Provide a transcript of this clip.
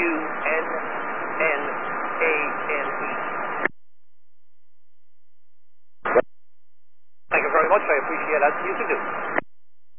UNNANE. Thank you very much. I appreciate that. You can do.